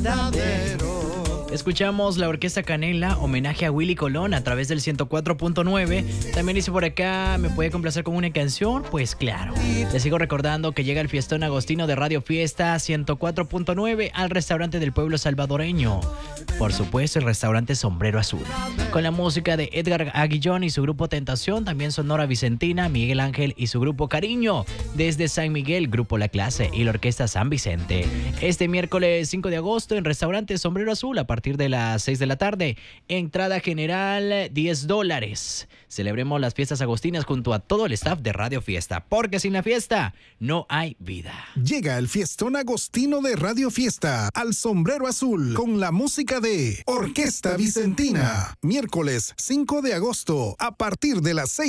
verdadero. Escuchamos la Orquesta Canela, homenaje a Willy Colón a través del 104.9. También dice por acá, ¿me puede complacer con una canción? Pues claro. Les sigo recordando que llega el Fiestón Agostino de Radio Fiesta 104.9 al restaurante del pueblo salvadoreño. Por supuesto, el restaurante Sombrero Azul. Con la música de Edgar Aguillón y su grupo Tentación, también Sonora Vicentina, Miguel Ángel y su grupo Cariño. Desde San Miguel, Grupo La Clase y la Orquesta San Vicente. Este miércoles 5 de agosto en restaurante Sombrero Azul a partir de las 6 de la tarde. Entrada general $10. Celebremos las fiestas agostinas junto a todo el staff de Radio Fiesta, porque sin la fiesta no hay vida. Llega el Fiestón Agostino de Radio Fiesta al Sombrero Azul con la música de Orquesta Vicentina. Miércoles 5 de agosto a partir de las 6